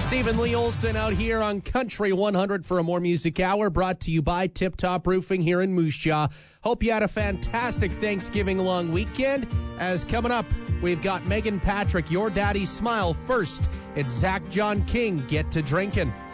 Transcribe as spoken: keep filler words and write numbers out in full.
Stephen Lee Olson out here on Country one hundred for a More Music Hour, brought to you by Tip Top Roofing here in Moose Jaw. Hope you had a fantastic Thanksgiving long weekend. As coming up, we've got Megan Patrick, Your Daddy Smile. First, it's Zach John King, Get to Drinking.